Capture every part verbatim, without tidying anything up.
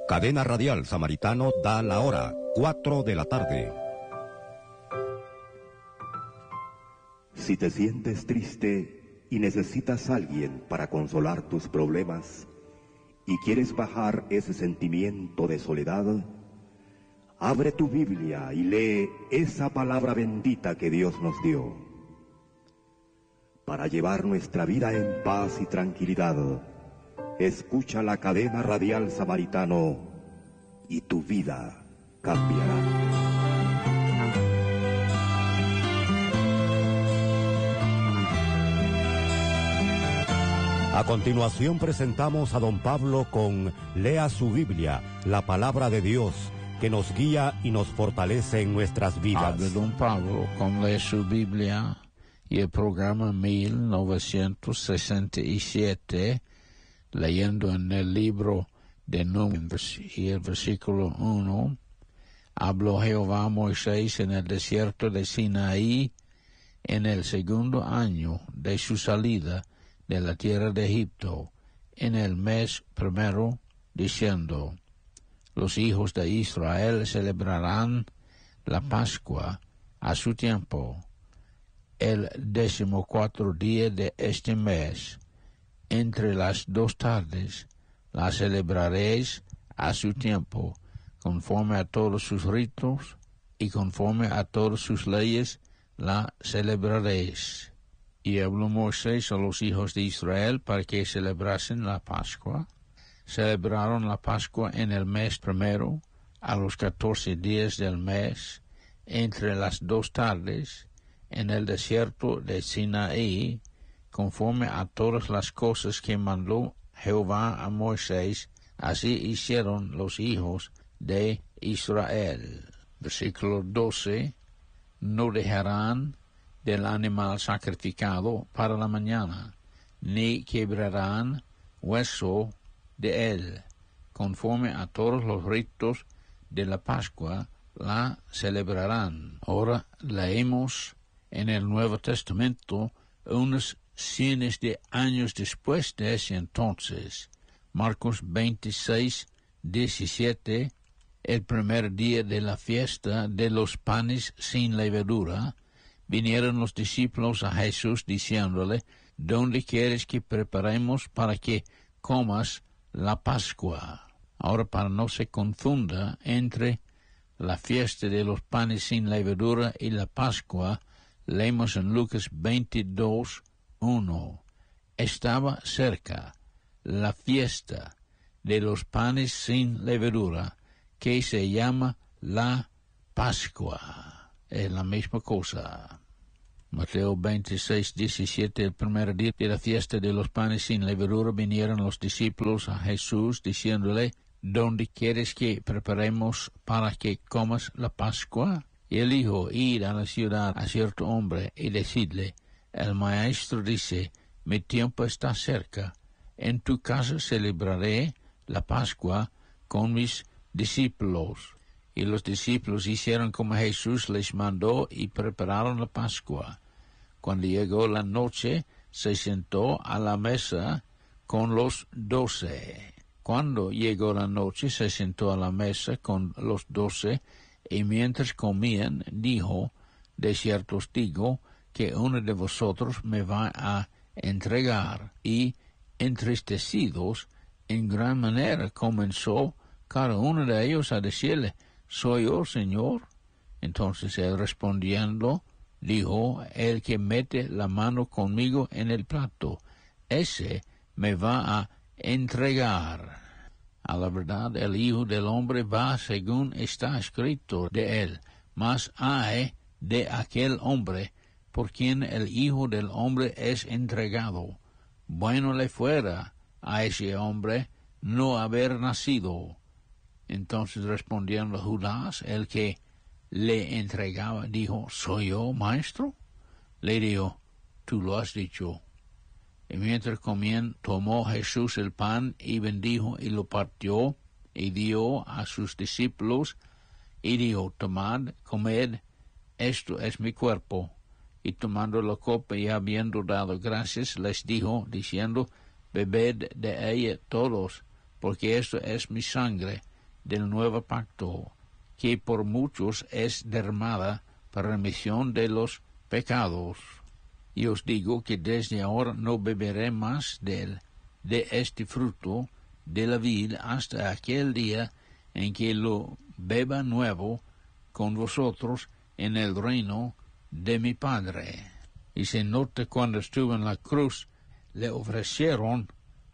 Cadena Radial Samaritano da la hora, cuatro de la tarde. Si te sientes triste y necesitas a alguien para consolar tus problemas y quieres bajar ese sentimiento de soledad, abre tu Biblia y lee esa palabra bendita que Dios nos dio. Para llevar nuestra vida en paz y tranquilidad, escucha la Cadena Radial Samaritano y tu vida cambiará. A continuación presentamos a don Pablo con Lea su Biblia, la palabra de Dios, que nos guía y nos fortalece en nuestras vidas. Habla don Pablo con Lea su Biblia y el programa mil novecientos sesenta y siete, leyendo en el libro de Números y el versículo uno. Habló Jehová a Moisés en el desierto de Sinaí en el segundo año de su salida de la tierra de Egipto, en el mes primero, diciendo: los hijos de Israel celebrarán la Pascua a su tiempo, el decimocuatro día de este mes. Entre las dos tardes la celebraréis a su tiempo, conforme a todos sus ritos y conforme a todas sus leyes la celebraréis. Y habló Moisés a los hijos de Israel para que celebrasen la Pascua. Celebraron la Pascua en el mes primero, a los catorce días del mes, entre las dos tardes, en el desierto de Sinaí, conforme a todas las cosas que mandó Jehová a Moisés. Así hicieron los hijos de Israel. Versículo doce. No dejarán del animal sacrificado para la mañana, ni quebrarán hueso de él. Conforme a todos los ritos de la Pascua la celebrarán. Ahora leemos en el Nuevo Testamento unos cientos de años después de ese entonces. Marcos veintiséis, diecisiete. El primer día de la fiesta de los panes sin levadura, vinieron los discípulos a Jesús diciéndole: ¿dónde quieres que preparemos para que comas la Pascua? Ahora, para no se confunda entre la fiesta de los panes sin levadura y la Pascua, leemos en Lucas veintidós, uno. Estaba cerca la fiesta de los panes sin levadura, que se llama la Pascua. Es la misma cosa. Mateo veintiséis, diecisiete. El primer día de la fiesta de los panes sin levadura vinieron los discípulos a Jesús diciéndole: ¿dónde quieres que preparemos para que comas la Pascua? Y él dijo: id a la ciudad a cierto hombre y decidle: el maestro dice, mi tiempo está cerca, en tu casa celebraré la Pascua con mis discípulos. Y los discípulos hicieron como Jesús les mandó y prepararon la Pascua. Cuando llegó la noche, se sentó a la mesa con los doce. Cuando llegó la noche, se sentó a la mesa con los doce, y mientras comían, dijo: de cierto os digo que uno de vosotros me va a entregar. Y entristecidos en gran manera comenzó cada uno de ellos a decirle: ¿soy yo, Señor? Entonces él respondiendo dijo: el que mete la mano conmigo en el plato, ese me va a entregar. A la verdad, el Hijo del Hombre va según está escrito de él, mas ay de aquel hombre por quien el Hijo del Hombre es entregado. Bueno le fuera a ese hombre no haber nacido. Entonces respondiendo Judas, el que le entregaba, dijo: ¿soy yo, maestro? Le dijo: tú lo has dicho. Y mientras comían, tomó Jesús el pan y bendijo y lo partió y dio a sus discípulos y dijo: tomad, comed, esto es mi cuerpo. Y tomando la copa y habiendo dado gracias, les dijo, diciendo: bebed de ella todos, porque esto es mi sangre del nuevo pacto, que por muchos es derramada para remisión de los pecados. Y os digo que desde ahora no beberé más de él, de este fruto de la vid, hasta aquel día en que lo beba nuevo con vosotros en el reino de mi Padre. Y se nota cuando estuvo en la cruz, le ofrecieron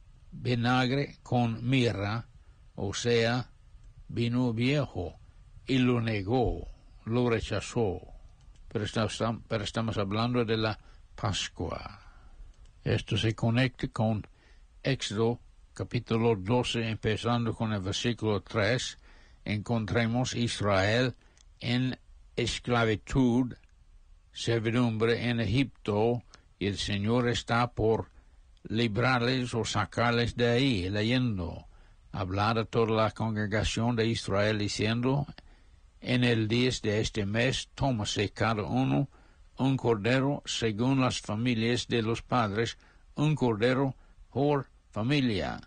vinagre con mirra, o sea, vino viejo, y lo negó, lo rechazó. Pero estamos, pero estamos hablando de la Pascua. Esto se conecta con Éxodo capítulo doce, empezando con el versículo tres. Encontremos Israel en esclavitud, servidumbre en Egipto, y el Señor está por librarles o sacarles de ahí, leyendo. Hablar a toda la congregación de Israel diciendo: en el día de este mes, tómase cada uno un cordero según las familias de los padres, un cordero por familia.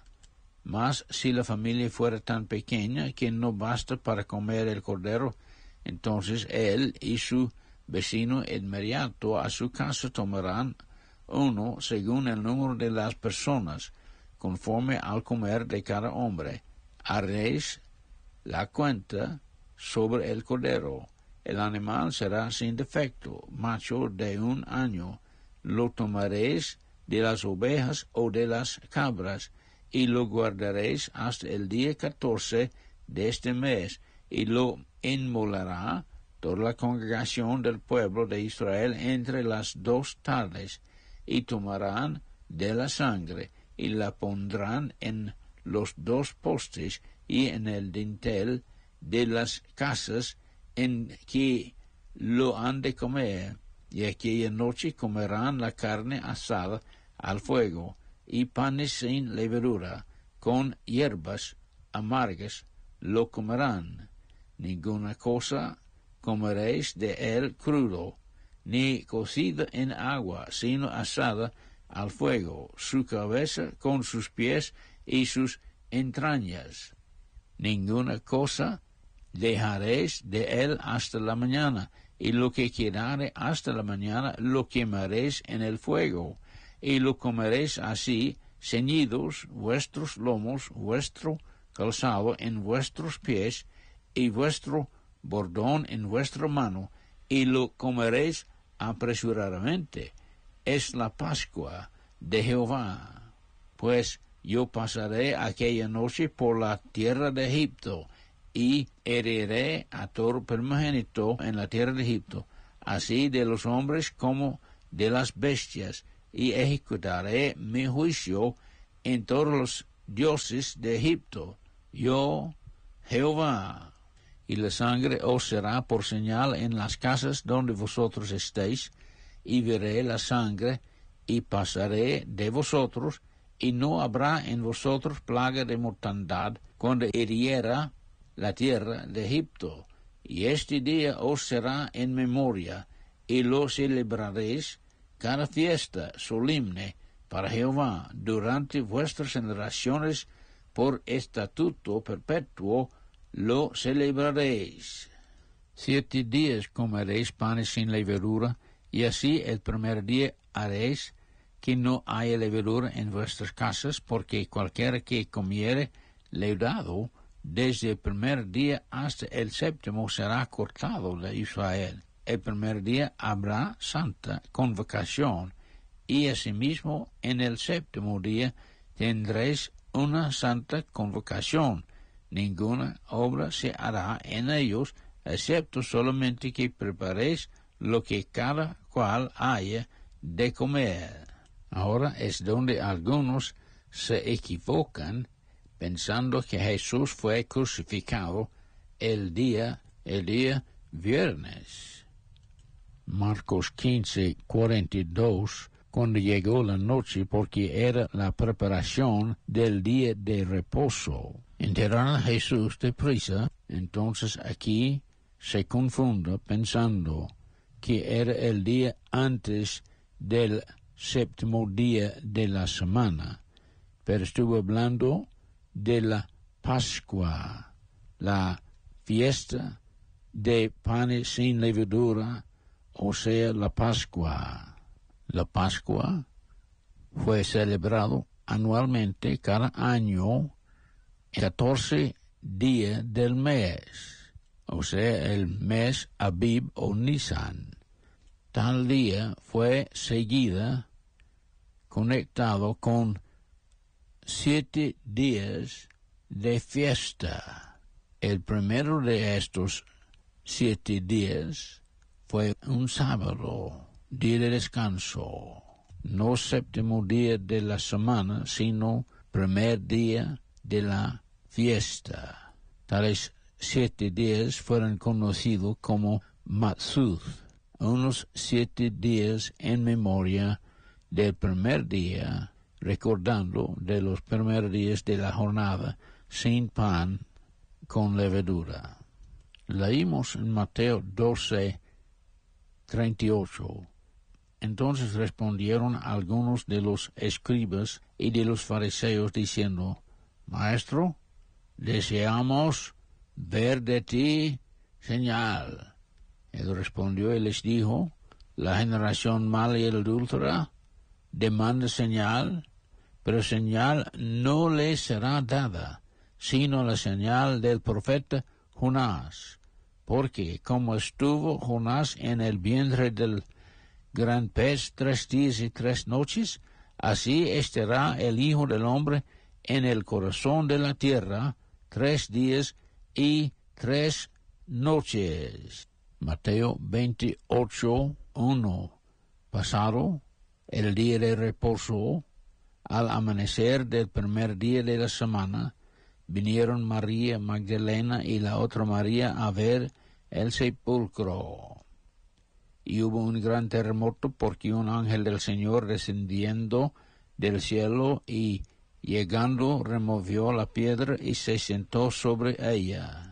Mas si la familia fuera tan pequeña que no basta para comer el cordero, entonces él y su vecino inmediato a su casa tomarán uno según el número de las personas, conforme al comer de cada hombre. Haréis la cuenta sobre el cordero. El animal será sin defecto, macho de un año. Lo tomaréis de las ovejas o de las cabras, y lo guardaréis hasta el día catorce de este mes, y lo inmolará toda la congregación del pueblo de Israel entre las dos tardes, y tomarán de la sangre, y la pondrán en los dos postes y en el dintel de las casas en que lo han de comer, y aquella noche comerán la carne asada al fuego, y panes sin levadura, con hierbas amargas lo comerán. Ninguna cosa comeréis de él crudo, ni cocida en agua, sino asada al fuego, su cabeza con sus pies y sus entrañas. Ninguna cosa dejaréis de él hasta la mañana, y lo que quedare hasta la mañana lo quemaréis en el fuego, y lo comeréis así, ceñidos vuestros lomos, vuestro calzado en vuestros pies, y vuestro bordón en vuestra mano, y lo comeréis apresuradamente. Es la Pascua de Jehová. Pues yo pasaré aquella noche por la tierra de Egipto, y heriré a todo primogénito en la tierra de Egipto, así de los hombres como de las bestias, y ejecutaré mi juicio en todos los dioses de Egipto. Yo, Jehová. Y la sangre os será por señal en las casas donde vosotros estéis, y veré la sangre, y pasaré de vosotros, y no habrá en vosotros plaga de mortandad cuando hiriera la tierra de Egipto. Y este día os será en memoria, y lo celebraréis cada fiesta solemne para Jehová durante vuestras generaciones, por estatuto perpetuo lo celebraréis. Siete días comeréis panes sin levadura, y así el primer día haréis que no haya levadura en vuestras casas, porque cualquiera que comiere leudado desde el primer día hasta el séptimo será cortado de Israel. El primer día habrá santa convocación, y asimismo en el séptimo día tendréis una santa convocación. Ninguna obra se hará en ellos, excepto solamente que preparéis lo que cada cual haya de comer. Ahora es donde algunos se equivocan, pensando que Jesús fue crucificado el día, el día viernes. Marcos quince, cuarenta y dos, cuando llegó la noche, porque era la preparación del día de reposo. Enterraron a Jesús deprisa. Entonces aquí se confunda pensando que era el día antes del séptimo día de la semana, pero estuvo hablando de la Pascua, la fiesta de panes sin levadura, o sea, la Pascua. La Pascua fue celebrado anualmente cada año el catorce día del mes, o sea, el mes Abib o Nisan. Tal día fue seguida, conectado con siete días de fiesta. El primero de estos siete días fue un sábado, día de descanso, no séptimo día de la semana, sino primer día de la fiesta. Tales siete días fueron conocidos como Matzot, unos siete días en memoria del primer día, recordando de los primeros días de la jornada sin pan con levadura. Leímos en Mateo doce, treinta y ocho. Entonces respondieron algunos de los escribas y de los fariseos diciendo: Maestro, deseamos ver de ti señal. Él respondió y les dijo: La generación mala y adúltera demanda señal, pero señal no le será dada, sino la señal del profeta Jonás. Porque como estuvo Jonás en el vientre del gran pez tres días y tres noches, así estará el Hijo del Hombre en el corazón de la tierra tres días y tres noches. Mateo veintiocho, uno. Pasado el día de reposo, al amanecer del primer día de la semana, vinieron María Magdalena y la otra María a ver el sepulcro. Y hubo un gran terremoto, porque un ángel del Señor descendiendo del cielo y llegando removió la piedra y se sentó sobre ella.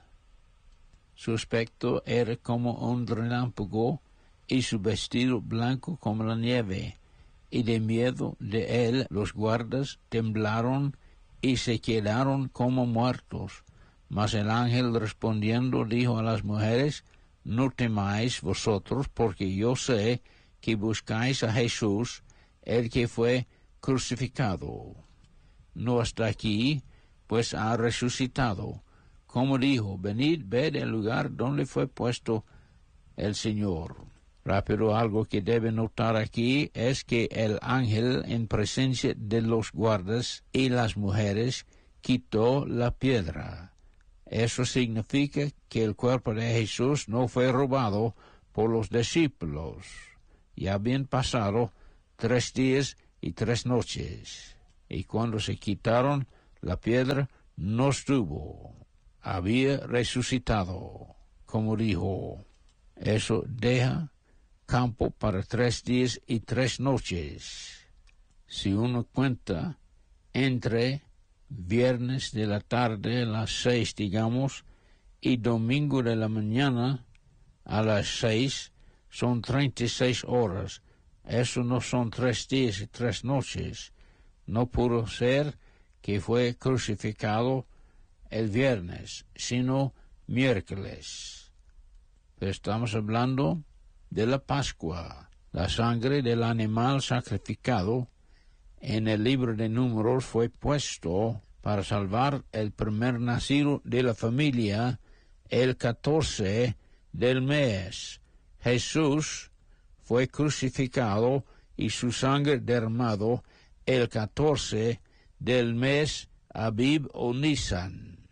Su aspecto era como un relámpago y su vestido blanco como la nieve, y de miedo de él los guardas temblaron y se quedaron como muertos. Mas el ángel respondiendo dijo a las mujeres: No temáis vosotros, porque yo sé que buscáis a Jesús, el que fue crucificado. No está aquí, pues ha resucitado. Como dijo: venid, ved el lugar donde fue puesto el Señor. Rápido, algo que debe notar aquí es que el ángel, en presencia de los guardas y las mujeres, quitó la piedra. Eso significa que el cuerpo de Jesús no fue robado por los discípulos. Ya habían pasado tres días y tres noches, y cuando se quitaron la piedra no estuvo. Había resucitado, como dijo. Eso deja campo para tres días y tres noches. Si uno cuenta entre viernes de la tarde a las seis, digamos, y domingo de la mañana a las seis, son treinta y seis horas. Eso no son tres días y tres noches. No pudo ser que fue crucificado el viernes, sino miércoles. Pero estamos hablando de la Pascua. La sangre del animal sacrificado en el libro de Números fue puesto para salvar el primer nacido de la familia el catorce del mes. Jesús fue crucificado y su sangre derramado el catorce del mes Abib o Nisan.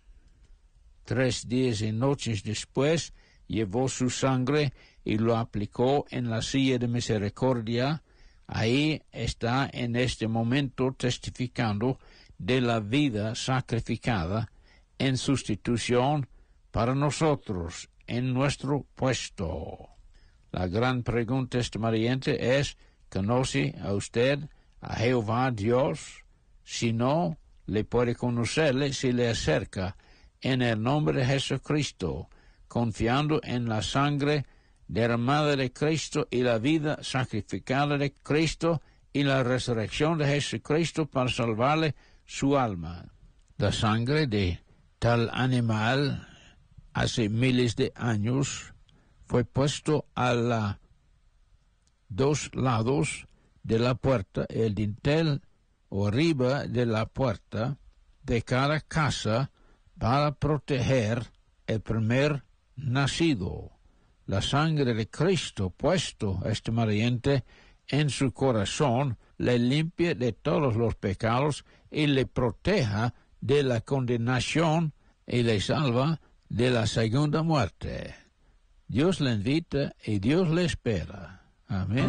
Tres días y noches después llevó su sangre y lo aplicó en la silla de misericordia. Ahí está en este momento testificando de la vida sacrificada en sustitución para nosotros, en nuestro puesto. La gran pregunta, estimadiente, es: ¿conoce a usted a Jehová Dios? Si no, le puede conocerle si le acerca en el nombre de Jesucristo, confiando en la sangre derramada de Cristo y la vida sacrificada de Cristo y la resurrección de Jesucristo para salvarle su alma. La sangre de tal animal hace miles de años, fue puesto a los dos lados de la puerta, el dintel o arriba de la puerta de cada casa para proteger el primer nacido. La sangre de Cristo puesto, estimado oyente, en su corazón, le limpia de todos los pecados y le proteja de la condenación y le salva de la segunda muerte. Dios le invita y Dios le espera. Amén.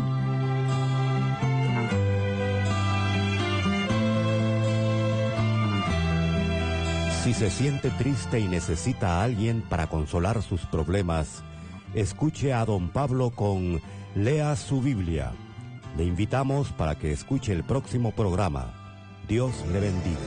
Si se siente triste y necesita a alguien para consolar sus problemas, escuche a don Pablo con Lea su Biblia. Le invitamos para que escuche el próximo programa. Dios le bendiga.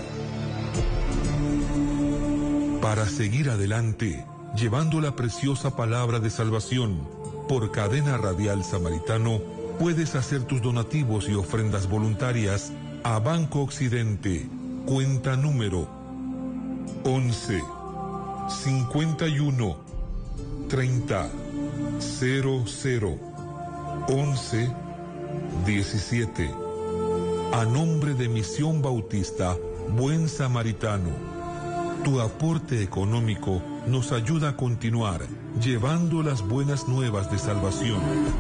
Para seguir adelante, llevando la preciosa palabra de salvación, por Cadena Radial Samaritano, puedes hacer tus donativos y ofrendas voluntarias a Banco Occidente, cuenta número once, cincuenta y uno, treinta, cero cero, once, diecisiete. A nombre de Misión Bautista Buen Samaritano. Tu aporte económico nos ayuda a continuar llevando las buenas nuevas de salvación.